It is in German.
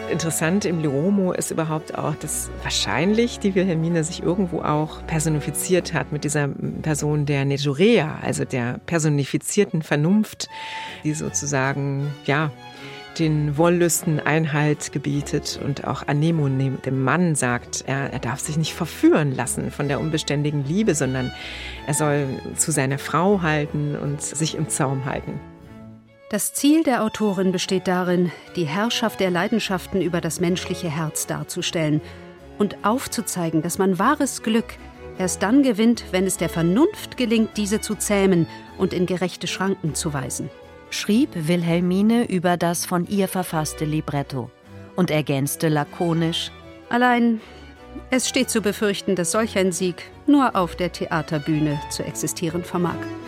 Interessant im Leomo ist überhaupt auch, dass wahrscheinlich die Wilhelmine sich irgendwo auch personifiziert hat mit dieser Person der Nejurea, also der personifizierten Vernunft, die sozusagen, ja, den Wollüsten Einhalt gebietet und auch Anemone, dem Mann, sagt, er darf sich nicht verführen lassen von der unbeständigen Liebe, sondern er soll zu seiner Frau halten und sich im Zaum halten. Das Ziel der Autorin besteht darin, die Herrschaft der Leidenschaften über das menschliche Herz darzustellen und aufzuzeigen, dass man wahres Glück erst dann gewinnt, wenn es der Vernunft gelingt, diese zu zähmen und in gerechte Schranken zu weisen. Schrieb Wilhelmine über das von ihr verfasste Libretto und ergänzte lakonisch: Allein, es steht zu befürchten, dass solch ein Sieg nur auf der Theaterbühne zu existieren vermag.